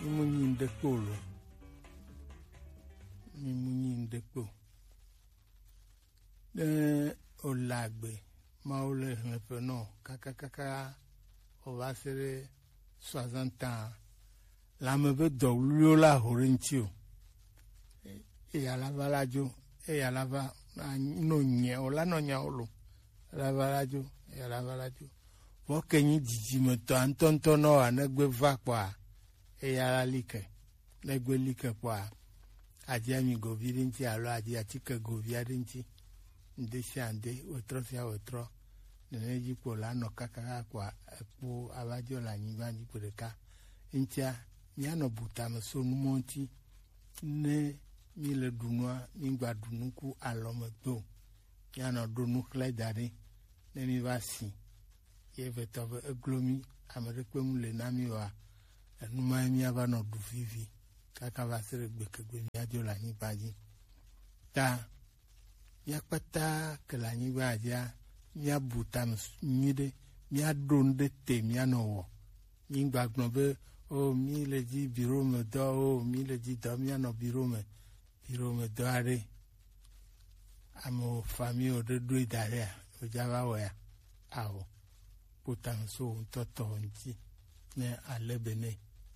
Imunyi ndekpolo. Imunyi ndekpo. Olagbe. Maule hmepono. Kaka. On va faire 60 ans. La mebe do la horintio. Et à la valadio. Et à la va. No nye. Ola no nya olo. La valadio. Et à la valadio. Pour que ni dijimeto antontono anegbe va kwa. Et à la like. Negbe like kwa. Adia mi govirinti alo adia tike goviarinti. Ndesi ande. Otrofia otro. Neneji pola no kaka kwa. Po abadio la nyibandi kureka. Intia. Nyano butame so numonti. Ne mi le dunwa. Mingba dunuku alome do. Nyano dunuk le dare. Ne mi vasi. Yeve tove eglomi. Amerikwe mule nami wa. Numa mi ava no du vivi. Kaka vasere gbekegbe mi adio la nyibandi. Ta. Miakpata ke la nyibandi ya. Mia butame nyide. Mia donde te mia no wo. Mingba gnobe. Oh, mi le di bureau me do, oh, mi le di do, mi ano bureau me do are. Amo famille de deux d'area, o java wea, ao. Putan so, toto nti, ne alebene,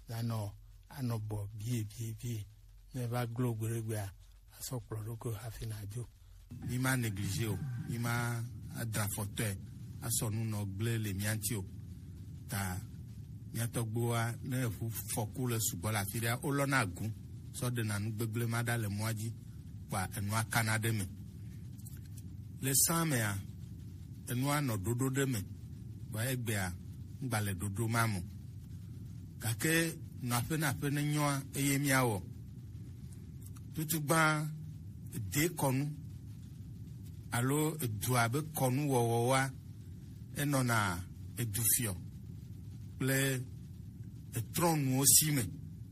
ano bo, bie. Ne va glogregwea, aso kloroko hafinajo. Ni ma négligé o, ni ma adrafote, aso nou no gle le miantio, ta. Miatogboa ne foku le sugbɔ la fi ɖe wolɔna gu sɔ de nanu gbegble ma ɖa le mɔa dzi kpa enua kana ɖe me le sã mea enua nɔ ɖoɖo ɖe me kpa egbea ŋgba le ɖoɖo ma me gake naƒe ne nyɔa eye miawɔ tutugba de kɔnu alo edua be kɔnu wɔwɔwa enɔna edufiɔ kple etrɔnuwo si me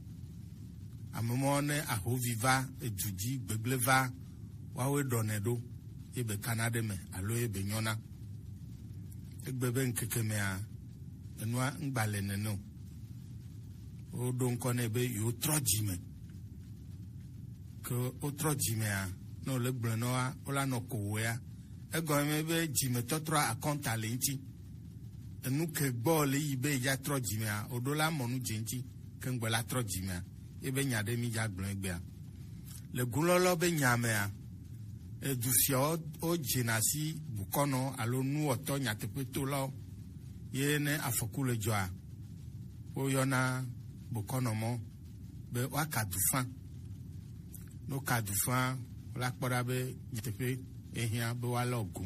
amemɔ ne ahovi va edudzi gbegble va woawoe ɖɔnɛ ɖo ebe kana ɖe me alo ebe nyɔna egbe be ŋkeke mea enua ŋgba le nene o woɖo ŋkɔ nɛ be yewo trɔ dzime ke wotrɔ dzimea ne wòle gblẽ nɔa wola nɔ kowòea egɔme be dzimetɔtrɔ akɔnta le ŋuti enu ke gbɔ le yi be ya trɔ dzimea oɖo la mɔnu dzenti ke ŋgbe la trɔ dzimea ebe nya ɖe mi dza gblɔ egbea le gulɔlɔ be nyamea edufiawo wo dzena si bukɔnɔ alo nuwɔtɔ nyateƒetolawo ye ne afɔku le dzɔa woyɔna bukɔnɔmɔ be woaka du fã no ka du fã la kpɔ ɖa be nyateƒe ehiã be woalɔ gu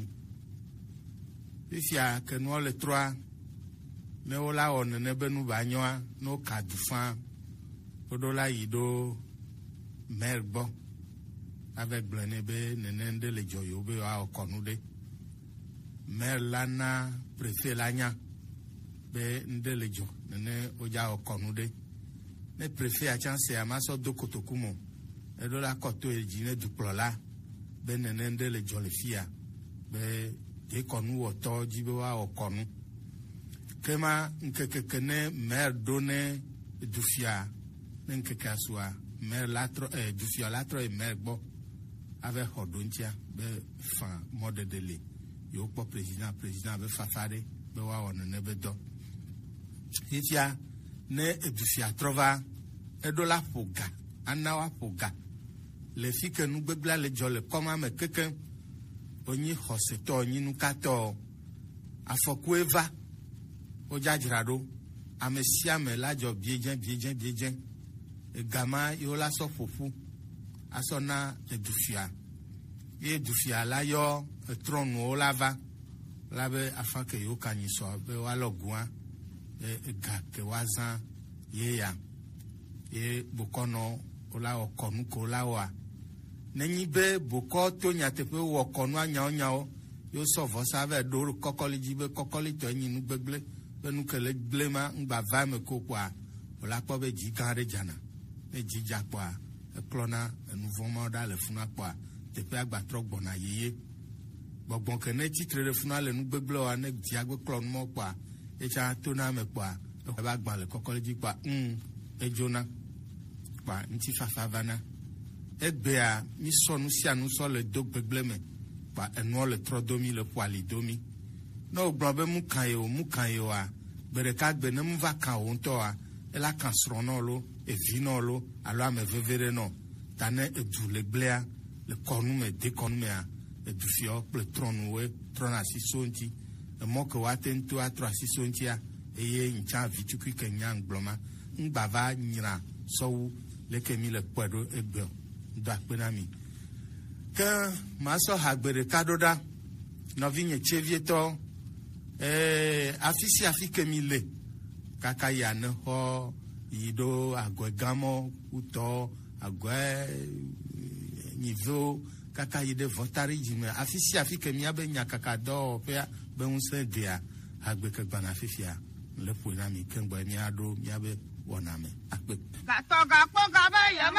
fifia ke nuwo le trɔa ne wola wɔ nene be nu ba nyɔa ne woka du fã woɖo la yi ɖo maire gbɔ ave gblɔ nɛ be nene ɖe le dzɔ yewo be woawɔ kɔnu ɖe maire la na préfet la nya be ŋɖe le dzɔ nene wodza wɔ kɔnu ɖe ne préfet atsã se amasɔ do kotoku mo eɖo la kɔto dzi ne dukplɔla be nene ŋɖe le dzɔ le fia be ye kɔnu wɔtɔ dzi be woawɔ kɔnu kema nkekeke ne maire ɖo ne dufia ne nkeke asua maire la trɔ dufia la trɔ yi maire gbɔ ave xɔ ɖo ŋutia be fa mɔɖeɖe le yewo kpɔ président be fafa ɖe be woawɔ nene be dɔ fifia ne dufia trɔ va eɖo la ƒo ga ana woaƒo ga le fi ke nu gbegblẽ le dzɔ le kɔma me kekeŋ wonyi xɔsetɔ nyi nukatɔ afɔkue va wodzadzra ɖo ame sia ame la dzɔ biedzẽ egama yewo la sɔ ƒoƒu asɔ na edufia ye dufia la yɔ etrɔnuwo la va la be afã ke yewo ka nyi sɔ be woalɔ gua ega ke woazã yeya ye bokɔnɔ wola wɔ kɔnu ke wola wɔa nenyi be bokɔ to nyateƒe wɔ kɔnua nyawo yewo sɔ vɔsa va ɖo kɔkɔli dzi be kɔkɔli tɔ nyi nu gbegble be nu ke le gble ma ŋgba va me ko kpoa wola kpɔ be dzi gã aɖe dzana ne dzi dza kpoa ekplɔna enu vɔ ma ɖa le funa kpoa teƒe agbatrɔ gbɔna yeye gbɔgbɔ ke ne tsitre ɖe funa le nu gbegble wa ne dzia gbe kplɔ numɔ kpoa etsa to na me kpoa eba gbã le kɔkɔli dzi kpoa edzona kpa ŋuti fafa vana egbea mi sɔ nu sia nu sɔ le do gbegble me kpa enua le trɔ domi le ƒoali domi ne wo gblɔ be mu kan ye oa gbe ɖeka gbe ne mu va kan o ŋutɔa ela kan srɔ̃ nɔ lo evi nɔ lo alo ame veve ɖe nɔ ta ne edu le gblea le kɔnu me de kɔnu mea edu fiɔ kple trɔnuwoe trɔna asi so ŋuti emɔ ke woate ŋuto atrɔ asi so ŋutia eye ŋtsa vitukui ke nya ŋgblɔ ma ŋgba va nyra sɔwu leke mi le kpɔe ɖo egbe do akpe na mi ke masɔ hagbe ɖeka ɖo ɖa nɔvi nye tsevietɔ afi sia afi ke mi le kaka ya ne xɔ yi ɖo agɔe gamɔ utɔ agɔe nyivewo kaka yi ɖe vɔta ɖe dzime afi sia afi ke miabe nyakaka dɔwɔƒea be ŋusẽ dea agbe ke gbana fifia le ƒoe na mi keŋgbɔ miaɖo miabe wɔna me akpe. Gatɔ gakpɔ gabe yema.